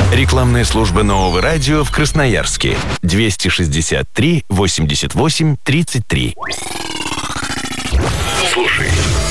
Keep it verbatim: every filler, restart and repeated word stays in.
Рекламная служба Нового радио в Красноярске. двести шестьдесят три восемьдесят восемь тридцать три. Слушай,